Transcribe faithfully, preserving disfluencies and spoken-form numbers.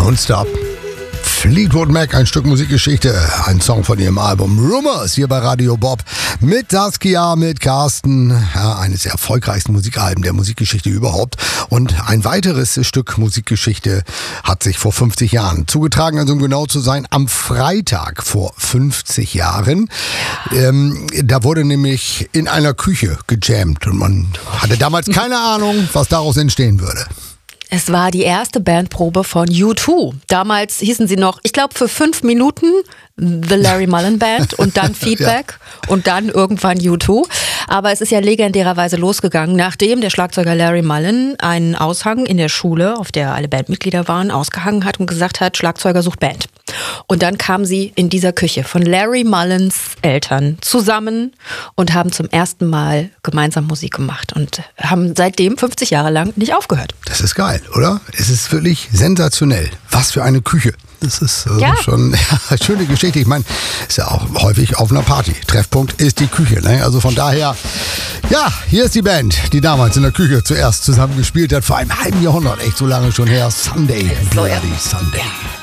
Don't Stop. Fleetwood Mac, ein Stück Musikgeschichte, ein Song von ihrem Album Rumors hier bei Radio Bob mit Saskia, mit Carsten, ja, eines der erfolgreichsten Musikalben der Musikgeschichte überhaupt. Und ein weiteres Stück Musikgeschichte hat sich vor fünfzig Jahren zugetragen, also um genau zu sein, am Freitag vor fünfzig Jahren. Ähm, da wurde nämlich in einer Küche gejammt und man hatte damals keine Ahnung, was daraus entstehen würde. Es war die erste Bandprobe von U zwei. Damals hießen sie noch, ich glaube für fünf Minuten The Larry Mullen Band und dann Feedback ja. und dann irgendwann U zwei. Aber es ist ja legendärerweise losgegangen, nachdem der Schlagzeuger Larry Mullen einen Aushang in der Schule, auf der alle Bandmitglieder waren, ausgehangen hat und gesagt hat, Schlagzeuger sucht Band. Und dann kamen sie in dieser Küche von Larry Mullens Eltern zusammen und haben zum ersten Mal gemeinsam Musik gemacht und haben seitdem fünfzig Jahre lang nicht aufgehört. Das ist geil, oder? Es ist wirklich sensationell. Was für eine Küche. Das ist äh, ja. schon eine schöne Geschichte. Ich meine, ist ja auch häufig auf einer Party. Treffpunkt ist die Küche. Ne? Also von daher, ja, hier ist die Band, die damals in der Küche zuerst zusammen gespielt hat. Vor einem halben Jahrhundert, echt so lange schon her. Sunday, Bloody Sunday.